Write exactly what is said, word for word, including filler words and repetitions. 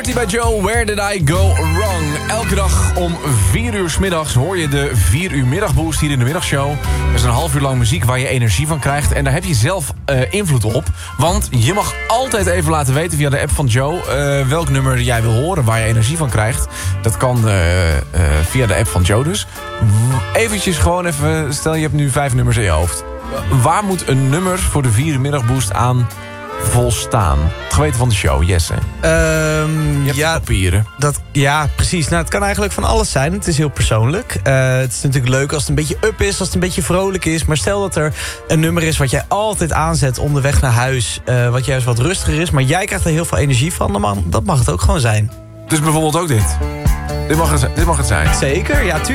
Morty bij Joe, Where Did I Go Wrong? Elke dag om vier uur 's middags hoor je de vier uur middagboost hier in de middagshow. Dat is een half uur lang muziek waar je energie van krijgt. En daar heb je zelf uh, invloed op. Want je mag altijd even laten weten via de app van Joe Uh, welk nummer jij wil horen, waar je energie van krijgt. Dat kan uh, uh, via de app van Joe dus. Eventjes gewoon even, stel je hebt nu vijf nummers in je hoofd. Waar moet een nummer voor de vier uur middagboost aan volstaan? Het geweten van de show, Jesse. Um, Je hebt ja, papieren. dat, ja, precies. Nou, het kan eigenlijk van alles zijn. Het is heel persoonlijk. Uh, het is natuurlijk leuk als het een beetje up is, als het een beetje vrolijk is. Maar stel dat er een nummer is wat jij altijd aanzet onderweg naar huis. Uh, wat juist wat rustiger is. Maar jij krijgt er heel veel energie van. Dan mag, dat mag het ook gewoon zijn. Dus bijvoorbeeld ook dit. Dit mag het, dit mag het zijn. Zeker, ja, tuurlijk.